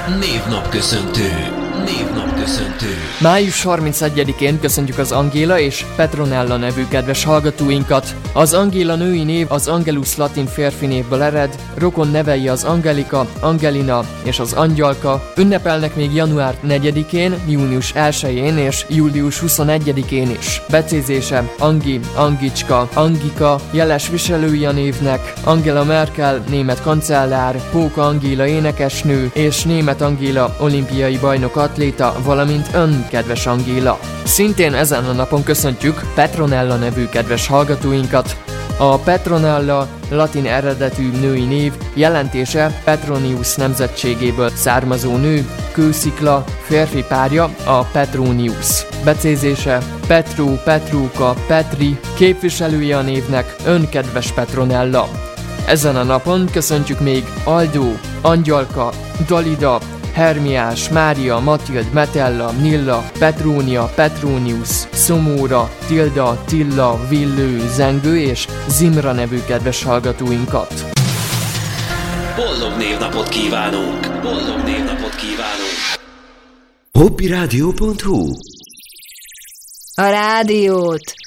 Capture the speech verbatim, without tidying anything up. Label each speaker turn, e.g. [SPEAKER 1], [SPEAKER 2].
[SPEAKER 1] Névnapköszöntő. Névnapköszöntő.
[SPEAKER 2] május harmincegyedikén köszöntjük az Angéla és Petronella nevű kedves hallgatóinkat. Az Angéla női név az Angelus latin férfi névből ered, rokon nevei az Angelika, Angelina és az Angyalka. Ünnepelnek még január negyedikén, június elsején és július huszonegyedikén is. Becézése Angi, Angicska, Angika, jeles viselői a névnek, Angela Merkel, német kancellár, Póka Angéla énekesnő és német Angéla olimpiai bajnok atléta, valamint ön, kedves Angéla. Szintén ezen a napon köszöntjük Petronella nevű kedves hallgatóinkat. A Petronella latin eredetű női név, jelentése Petronius nemzetségéből származó nő, kőszikla, férfi párja a Petronius. Becézése Petru, Petruka, Petri, képviselője a névnek, ön, kedves Petronella. Ezen a napon köszöntjük még Aldó, Angyalka, Dalida, Hermiás, Mária, Matild, Metella, Nilla, Petrónia, Petronius, Szomóra, Tilda, Tilla, Villő, Zengő és Zimra nevű kedves hallgatóinkat.
[SPEAKER 1] Boldog névnapot kívánunk! Boldog névnapot kívánunk!
[SPEAKER 3] hobbiradio pont hu
[SPEAKER 4] A rádiót